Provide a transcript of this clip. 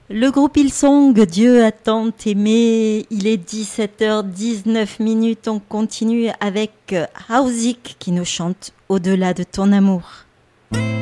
Le groupe Hillsong, Dieu a tant aimé, il est 17h19, on continue avec Hauzik qui nous chante Au-delà de ton amour.